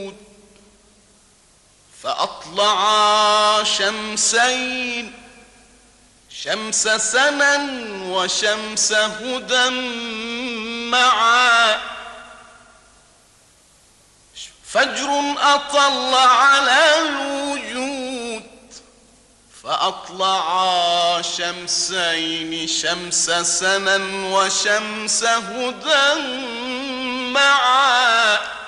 فأطلعا شمسين، شمس سنا وشمس هدى معا، فجر أطل على الوجود، فأطلعا شمسين، شمس سنا وشمس هدى معا.